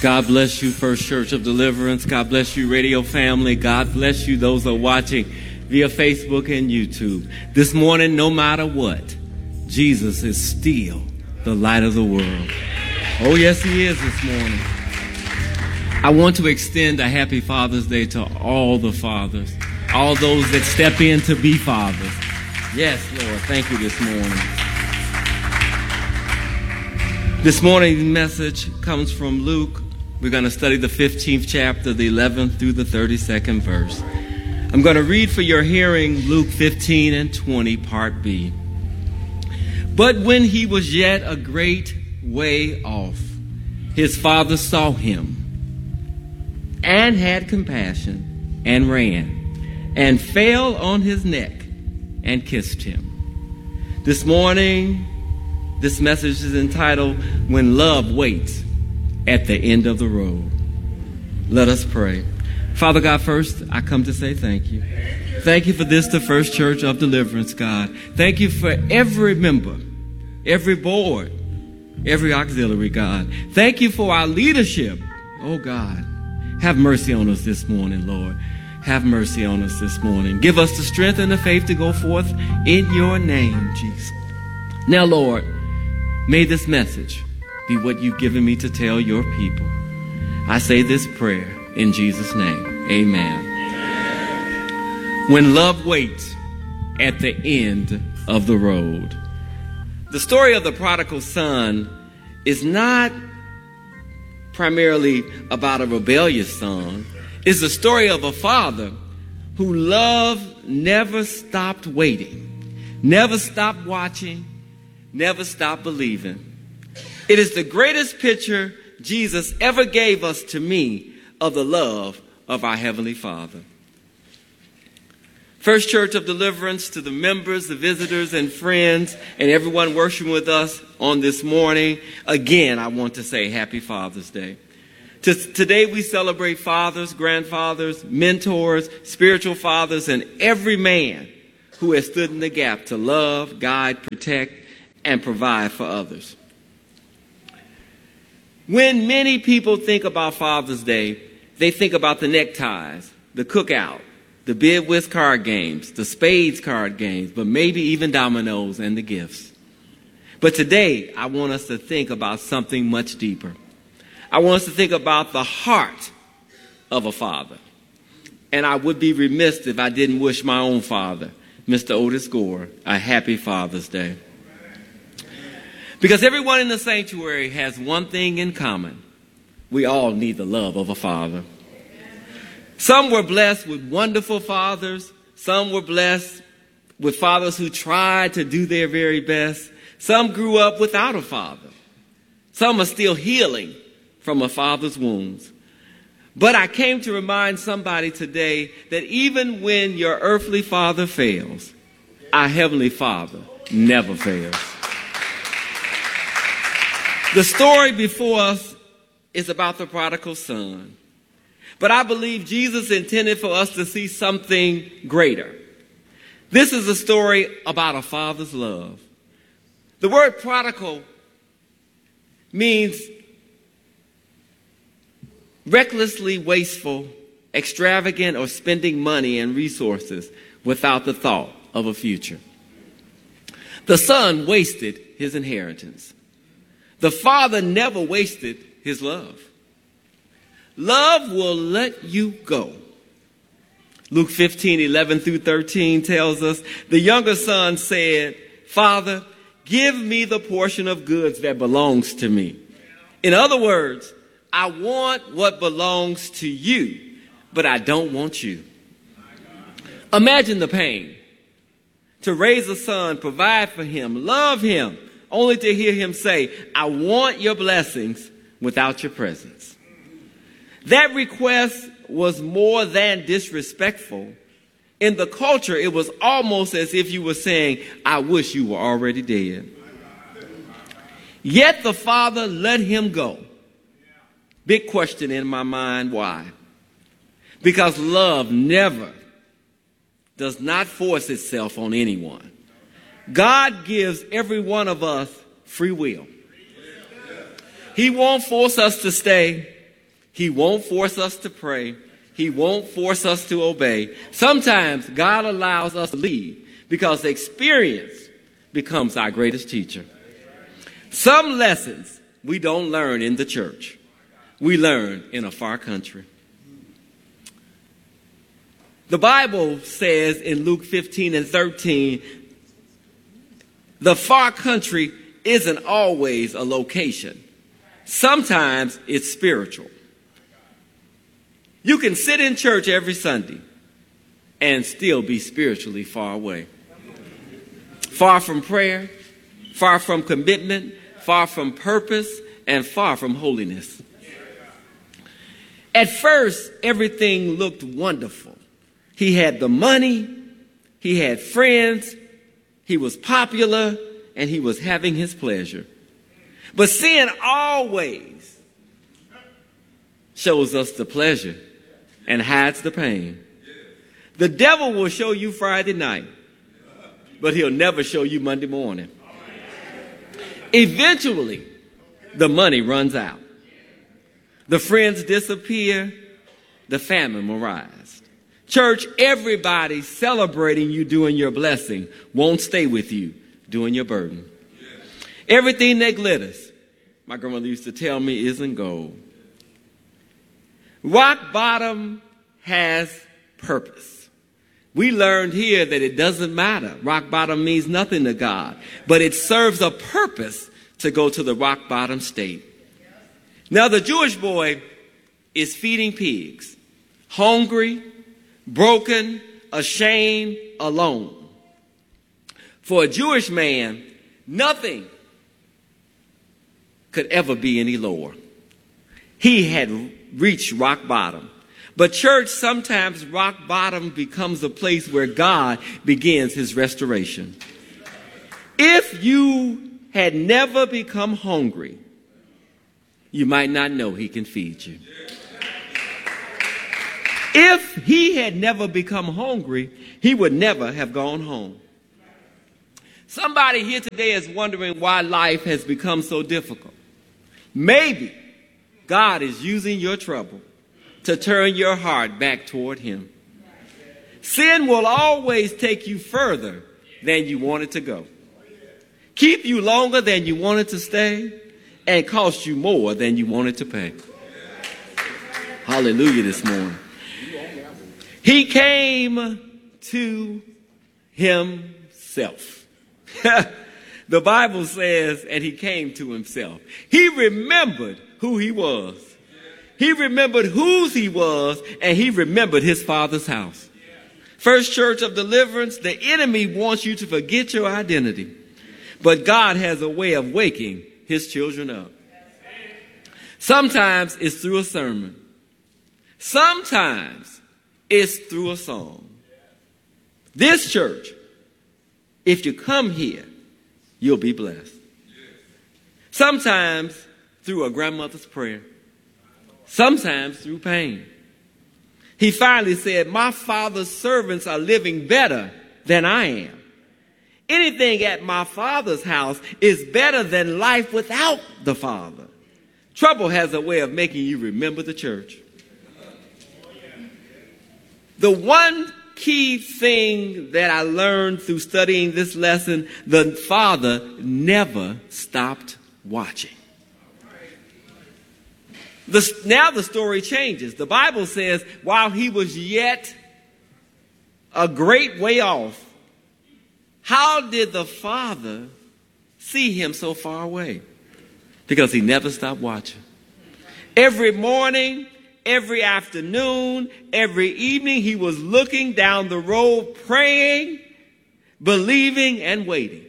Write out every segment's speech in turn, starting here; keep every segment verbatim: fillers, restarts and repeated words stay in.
God bless you, First Church of Deliverance. God bless you, radio family. God bless you, those who are watching via Facebook and YouTube. This morning, no matter what, Jesus is still the light of the world. Oh, yes, he is this morning. I want to extend a happy Father's Day to all the fathers, all those that step in to be fathers. Yes, Lord, thank you this morning. This morning's message comes from Luke. We're going to study the fifteenth chapter, the eleventh through the thirty-second verse. I'm going to read for your hearing Luke fifteen and twenty, part B. But when he was yet a great way off, his father saw him and had compassion and ran and fell on his neck and kissed him. This morning, this message is entitled, When Love Waits at the End of the Road. Let us pray. Father God, first, I come to say thank you. Thank you for this, the First Church of Deliverance, God. Thank you for every member, every board, every auxiliary, God. Thank you for our leadership. Oh, God, have mercy on us this morning, Lord. Have mercy on us this morning. Give us the strength and the faith to go forth in your name, Jesus. Now, Lord, may this message be what you've given me to tell your people. I say this prayer in Jesus' name. Amen. Amen. When love waits at the end of the road. The story of the prodigal son is not primarily about a rebellious son. It's the story of a father who love never stopped waiting, never stopped watching, never stopped believing. It is the greatest picture Jesus ever gave us to me of the love of our Heavenly Father. First Church of Deliverance, to the members, the visitors, and friends, and everyone worshiping with us on this morning, again, I want to say Happy Father's Day. Today we celebrate fathers, grandfathers, mentors, spiritual fathers, and every man who has stood in the gap to love, guide, protect, and provide for others. When many people think about Father's Day, they think about the neckties, the cookout, the bid whist card games, the spades card games, but maybe even dominoes and the gifts. But today, I want us to think about something much deeper. I want us to think about the heart of a father. And I would be remiss if I didn't wish my own father, Mister Otis Gore, a happy Father's Day. Because everyone in the sanctuary has one thing in common. We all need the love of a father. Some were blessed with wonderful fathers. Some were blessed with fathers who tried to do their very best. Some grew up without a father. Some are still healing from a father's wounds. But I came to remind somebody today that even when your earthly father fails, our Heavenly Father never fails. The story before us is about the prodigal son. But I believe Jesus intended for us to see something greater. This is a story about a father's love. The word prodigal means recklessly wasteful, extravagant, or spending money and resources without the thought of a future. The son wasted his inheritance. The father never wasted his love. Love will let you go. Luke fifteen, eleven through thirteen tells us, the younger son said, Father, give me the portion of goods that belongs to me. In other words, I want what belongs to you, but I don't want you. Imagine the pain. To raise a son, provide for him, love him, only to hear him say, I want your blessings without your presence. That request was more than disrespectful. In the culture, it was almost as if you were saying, I wish you were already dead. Yet the father let him go. Big question in my mind, why? Because love never does not force itself on anyone. God gives every one of us free will. He won't force us to stay. He won't force us to pray. He won't force us to obey. Sometimes God allows us to lead because experience becomes our greatest teacher. Some lessons we don't learn in the church. We learn in a far country. The Bible says in Luke fifteen and thirteen, the far country isn't always a location. Sometimes it's spiritual. You can sit in church every Sunday and still be spiritually far away. Far from prayer, far from commitment, far from purpose, and far from holiness. At first, everything looked wonderful. He had the money, he had friends, he was popular, and he was having his pleasure. But sin always shows us the pleasure and hides the pain. The devil will show you Friday night, but he'll never show you Monday morning. Eventually, the money runs out. The friends disappear. The famine will rise. Church, everybody celebrating you doing your blessing won't stay with you doing your burden. Everything that glitters, my grandmother used to tell me, isn't gold. Rock bottom has purpose. We learned here that it doesn't matter. Rock bottom means nothing to God, but it serves a purpose to go to the rock bottom state. Now, the Jewish boy is feeding pigs, hungry, broken, ashamed, alone. For a Jewish man, nothing could ever be any lower. He had reached rock bottom. But church, sometimes rock bottom becomes a place where God begins his restoration. If you had never become hungry, you might not know he can feed you. If he had never become hungry, he would never have gone home. Somebody here today is wondering why life has become so difficult. Maybe God is using your trouble to turn your heart back toward him. Sin will always take you further than you wanted to go, keep you longer than you wanted to stay, and cost you more than you wanted to pay. Hallelujah this morning. He came to himself. The Bible says, and he came to himself. He remembered who he was. He remembered whose he was, and he remembered his Father's house. First Church of Deliverance, the enemy wants you to forget your identity. But God has a way of waking his children up. Sometimes it's through a sermon. Sometimes it's through a song. This church, if you come here, you'll be blessed. Sometimes through a grandmother's prayer. Sometimes through pain. He finally said, my Father's servants are living better than I am. Anything at my Father's house is better than life without the Father. Trouble has a way of making you remember the church. The one key thing that I learned through studying this lesson, the Father never stopped watching. The, now the story changes. The Bible says, while he was yet a great way off, how did the Father see him so far away? Because he never stopped watching. Every morning, every afternoon, every evening, he was looking down the road, praying, believing, and waiting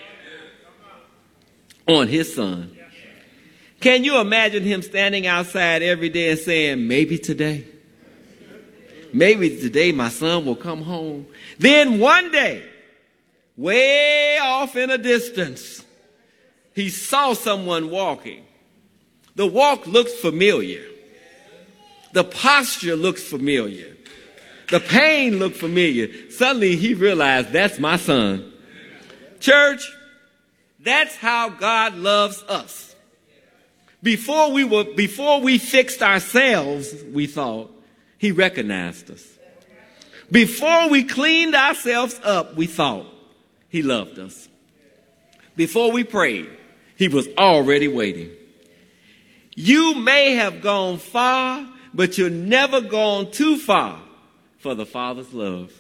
on his son. Can you imagine him standing outside every day and saying, maybe today, maybe today my son will come home. Then one day, way off in a distance, he saw someone walking. The walk looked familiar. The posture looks familiar. The pain looked familiar. Suddenly he realized, that's my son. Church, that's how God loves us. Before we were, before we fixed ourselves, we thought, he recognized us. Before we cleaned ourselves up, we thought, he loved us. Before we prayed, he was already waiting. You may have gone far, but you've never gone too far for the Father's love.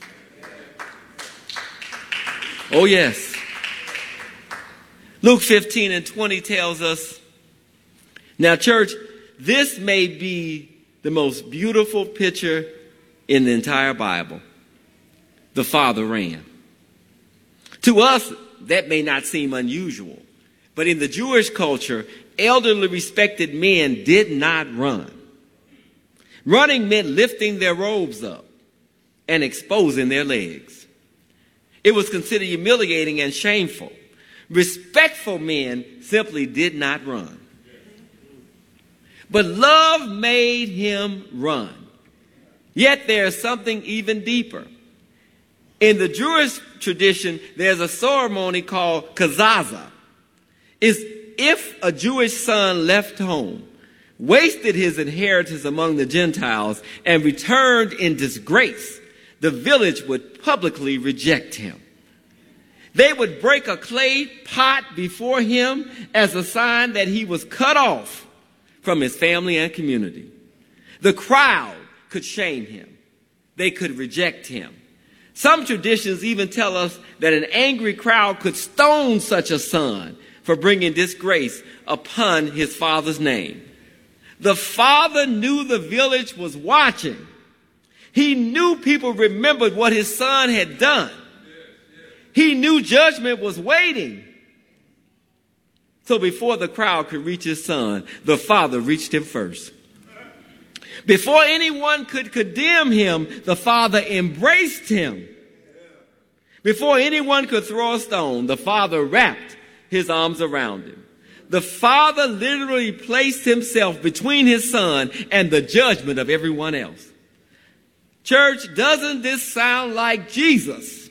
Oh, yes. Luke fifteen and twenty tells us, now, church, this may be the most beautiful picture in the entire Bible. The Father ran. To us, that may not seem unusual, but in the Jewish culture, elderly, respected men did not run. Running meant lifting their robes up and exposing their legs. It was considered humiliating and shameful. Respectful men simply did not run. But love made him run. Yet there's something even deeper. In the Jewish tradition, there's a ceremony called kazaza. It's if a Jewish son left home, wasted his inheritance among the Gentiles, and returned in disgrace, the village would publicly reject him. They would break a clay pot before him as a sign that he was cut off from his family and community. The crowd could shame him. They could reject him. Some traditions even tell us that an angry crowd could stone such a son for bringing disgrace upon his father's name. The father knew the village was watching. He knew people remembered what his son had done. He knew judgment was waiting. So before the crowd could reach his son, the father reached him first. Before anyone could condemn him, the father embraced him. Before anyone could throw a stone, the father wrapped his arms around him. The father literally placed himself between his son and the judgment of everyone else. Church, doesn't this sound like Jesus?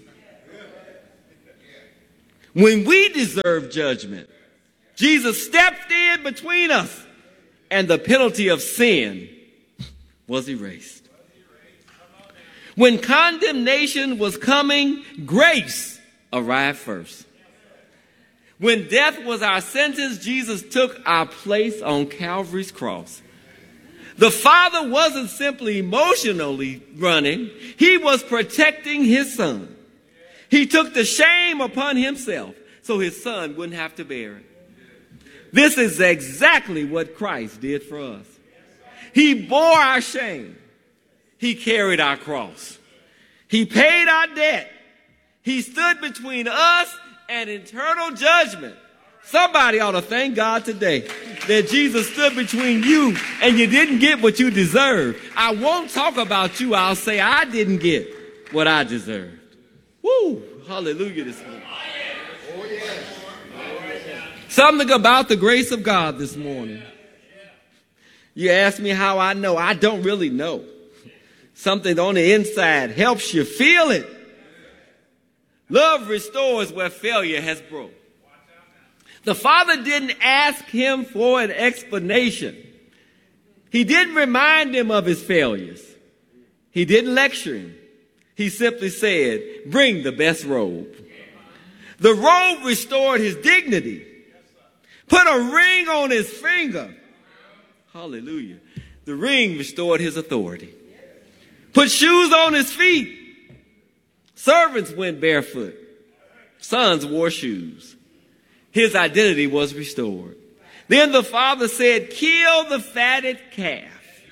When we deserve judgment, Jesus stepped in between us, and the penalty of sin was erased. When condemnation was coming, grace arrived first. When death was our sentence, Jesus took our place on Calvary's cross. The Father wasn't simply emotionally running. He was protecting his son. He took the shame upon himself so his son wouldn't have to bear it. This is exactly what Christ did for us. He bore our shame. He carried our cross. He paid our debt. He stood between us and eternal judgment. Somebody ought to thank God today that Jesus stood between you and you didn't get what you deserved. I won't talk about you. I'll say I didn't get what I deserved. Woo! Hallelujah this morning. Oh, yes. Something about the grace of God this morning. You ask me how I know. I don't really know. Something on the inside helps you feel it. Love restores where failure has broke. The Father didn't ask him for an explanation. He didn't remind him of his failures. He didn't lecture him. He simply said, bring the best robe. The robe restored his dignity. Put a ring on his finger. Hallelujah. The ring restored his authority. Put shoes on his feet. Servants went barefoot. Sons wore shoes. His identity was restored. Then the Father said, kill the fatted calf.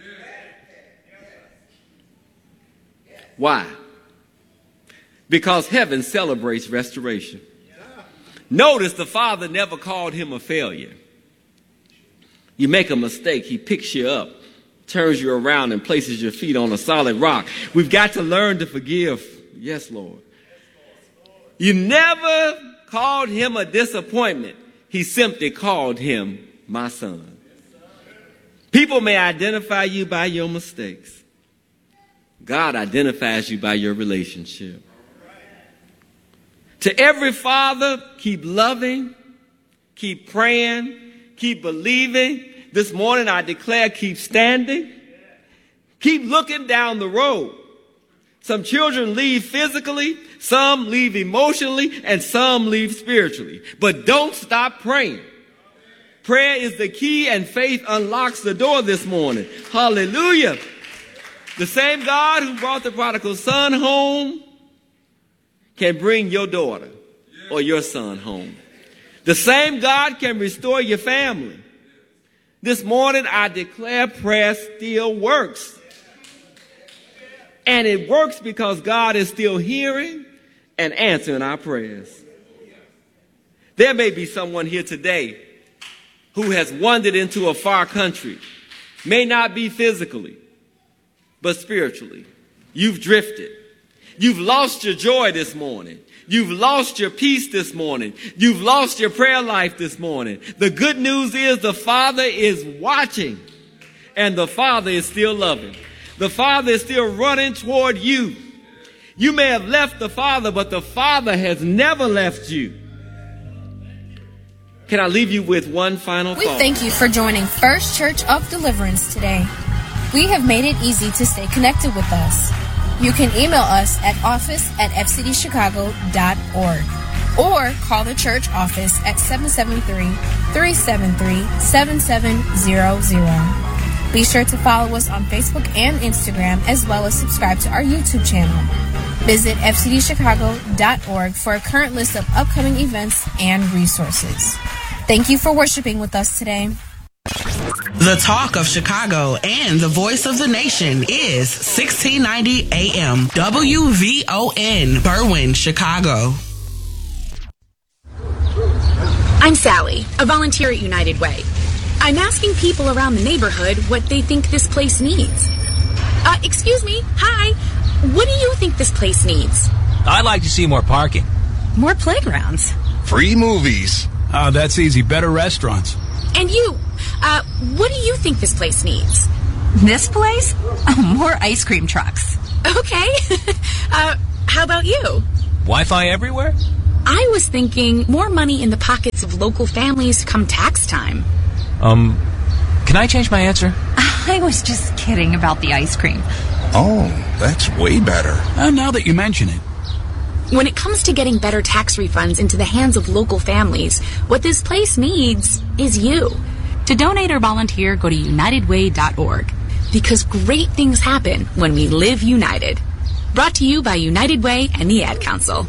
Why? Because heaven celebrates restoration. Notice the Father never called him a failure. You make a mistake, he picks you up, turns you around, and places your feet on a solid rock. We've got to learn to forgive. Yes, Lord. You never called him a disappointment. He simply called him my son. People may identify you by your mistakes. God identifies you by your relationship. To every father, keep loving, keep praying, keep believing This morning I declare, keep standing. Keep looking down the road. Some children leave physically, some leave emotionally, and some leave spiritually. But don't stop praying. Prayer is the key, and faith unlocks the door this morning. Hallelujah. The same God who brought the prodigal son home can bring your daughter or your son home. The same God can restore your family. This morning I declare prayer still works. And it works because God is still hearing and answering our prayers. There may be someone here today who has wandered into a far country, may not be physically, but spiritually. You've drifted. You've lost your joy this morning. You've lost your peace this morning. You've lost your prayer life this morning. The good news is the Father is watching, and the Father is still loving. The Father is still running toward you. You may have left the Father, but the Father has never left you. Can I leave you with one final we thought? We thank you for joining First Church of Deliverance today. We have made it easy to stay connected with us. You can email us at office at f c d chicago dot org or call the church office at seven seven three, three seven three, seven seven zero zero. Be sure to follow us on Facebook and Instagram, as well as subscribe to our YouTube channel. Visit f c d chicago dot org for a current list of upcoming events and resources. Thank you for worshiping with us today. The talk of Chicago and the voice of the nation is sixteen ninety A M W V O N, Berwyn, Chicago. I'm Sally, a volunteer at United Way. I'm asking people around the neighborhood what they think this place needs. Uh, excuse me, hi. What do you think this place needs? I'd like to see more parking. More playgrounds. Free movies. Oh, that's easy. Better restaurants. And you, uh, what do you think this place needs? This place? Oh, more ice cream trucks. Okay. uh, how about you? Wi-Fi everywhere? I was thinking more money in the pockets of local families come tax time. Um, can I change my answer? I was just kidding about the ice cream. Oh, that's way better. Uh, now that you mention it. When it comes to getting better tax refunds into the hands of local families, what this place needs is you. To donate or volunteer, go to united way dot org. Because great things happen when we live united. Brought to you by United Way and the Ad Council.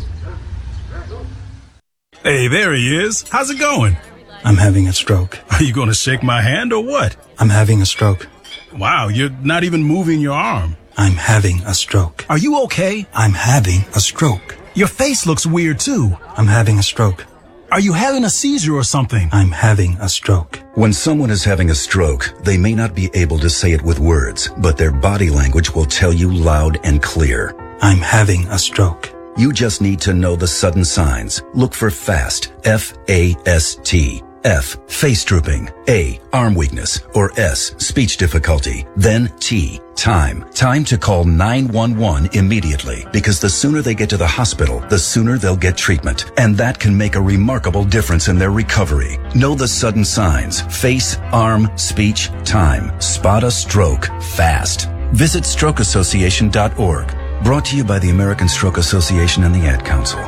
Hey, there he is. How's it going? I'm having a stroke. Are you going to shake my hand or what? I'm having a stroke. Wow, you're not even moving your arm. I'm having a stroke. Are you okay? I'm having a stroke. Your face looks weird too. I'm having a stroke. Are you having a seizure or something? I'm having a stroke. When someone is having a stroke, they may not be able to say it with words, but their body language will tell you loud and clear. I'm having a stroke. You just need to know the sudden signs. Look for FAST, F A S T. F, face drooping. A, arm weakness. Or S, speech difficulty. Then T, time. Time to call nine one one immediately, because the sooner they get to the hospital, the sooner they'll get treatment. And that can make a remarkable difference in their recovery. Know the sudden signs. Face, arm, speech, time. Spot a stroke fast. Visit stroke association dot org. Brought to you by the American Stroke Association and the Ad Council.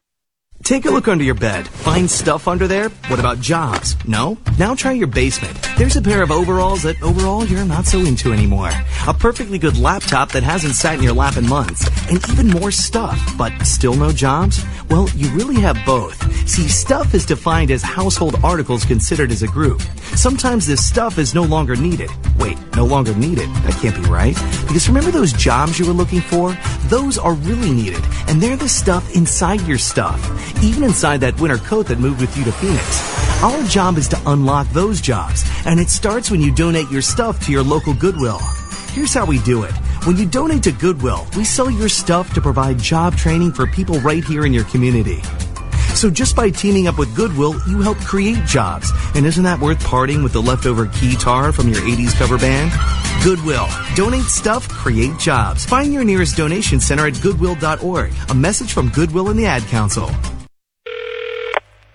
Take a look under your bed. Find stuff under there? What about jobs? No? Now try your basement. There's a pair of overalls that overall you're not so into anymore. A perfectly good laptop that hasn't sat in your lap in months. And even more stuff, but still no jobs? Well, you really have both. See, stuff is defined as household articles considered as a group. Sometimes this stuff is no longer needed. Wait, no longer needed? That can't be right. Because remember those jobs you were looking for? Those are really needed. And they're the stuff inside your stuff. Even inside that winter coat that moved with you to Phoenix. Our job is to unlock those jobs, and it starts when you donate your stuff to your local Goodwill. Here's how we do it. When you donate to Goodwill, we sell your stuff to provide job training for people right here in your community. So just by teaming up with Goodwill, you help create jobs. And isn't that worth parting with the leftover keytar from your eighties cover band? Goodwill. Donate stuff, create jobs. Find your nearest donation center at goodwill dot org. A message from Goodwill and the Ad Council.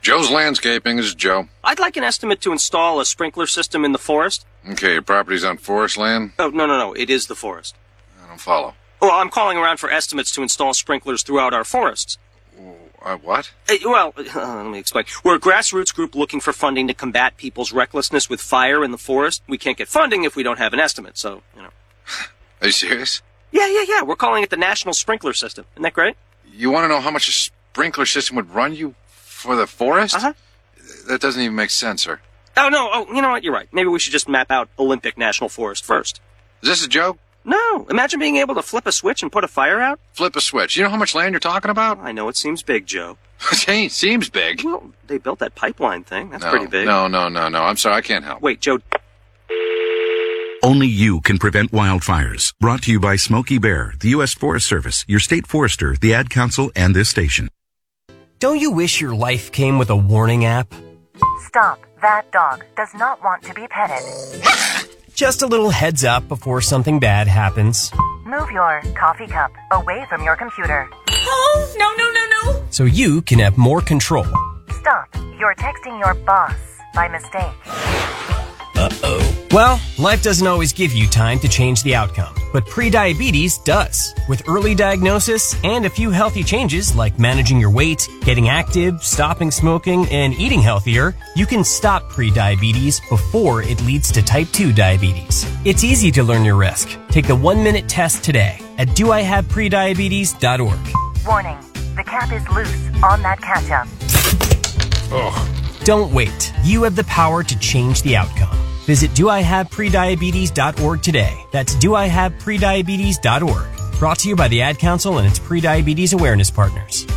Joe's Landscaping. This is Joe. I'd like an estimate to install a sprinkler system in the forest. Okay, your property's on forest land? Oh, no, no, no. It is the forest. I don't follow. Well, I'm calling around for estimates to install sprinklers throughout our forests. Uh, what? Uh, well, uh, let me explain. We're a grassroots group looking for funding to combat people's recklessness with fire in the forest. We can't get funding if we don't have an estimate, so, you know. Are you serious? Yeah, yeah, yeah. We're calling it the National Sprinkler System. Isn't that great? You want to know how much a sprinkler system would run you for the forest? Uh-huh. That doesn't even make sense, sir. Oh, no. Oh, you know what? You're right. Maybe we should just map out Olympic National Forest first. Is this a joke? No. Imagine being able to flip a switch and put a fire out. Flip a switch. You know how much land you're talking about? I know it seems big, Joe. It seems big. Well, they built that pipeline thing. That's no, pretty big. No, no, no, no. I'm sorry. I can't help. Wait, Joe. Only you can prevent wildfires. Brought to you by Smokey Bear, the U S Forest Service, your state forester, the Ad Council, and this station. Don't you wish your life came with a warning app? Stop. That dog does not want to be petted. Just a little heads up before something bad happens. Move your coffee cup away from your computer. Oh, no, no, no, no. So you can have more control. Stop. You're texting your boss by mistake. Uh-oh. Well, life doesn't always give you time to change the outcome, but prediabetes does. With early diagnosis and a few healthy changes like managing your weight, getting active, stopping smoking, and eating healthier, you can stop prediabetes before it leads to type two diabetes. It's easy to learn your risk. Take the one-minute test today at do I have prediabetes dot org. Warning. The cap is loose on that ketchup. Ugh. Don't wait. You have the power to change the outcome. Visit do I have prediabetes dot org today. That's do I have prediabetes dot org. Brought to you by the Ad Council and its prediabetes awareness partners.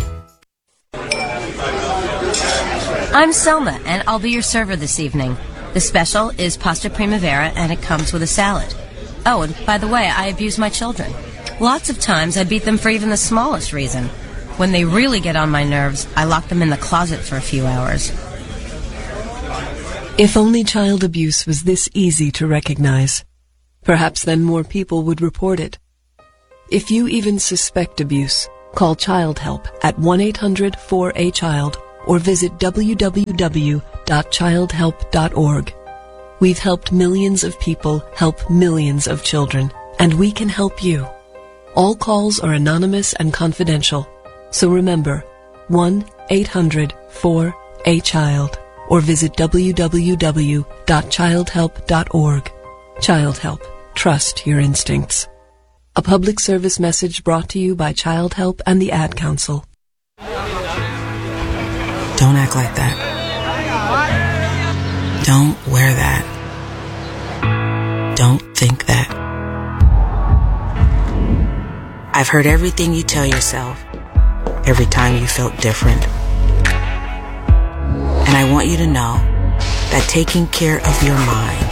I'm Selma, and I'll be your server this evening. The special is pasta primavera, and it comes with a salad. Oh, and by the way, I abuse my children. Lots of times I beat them for even the smallest reason. When they really get on my nerves, I lock them in the closet for a few hours. If only child abuse was this easy to recognize, perhaps then more people would report it. If you even suspect abuse, call Child Help at one eight hundred four A child or visit w w w dot child help dot org. We've helped millions of people help millions of children, and we can help you. All calls are anonymous and confidential, so remember, one eight hundred four A child. Or visit w w w dot child help dot org. Child Help. Trust your instincts. A public service message brought to you by Child Help and the Ad Council. Don't act like that. Don't wear that. Don't think that. I've heard everything you tell yourself every time you felt different. And I want you to know that taking care of your mind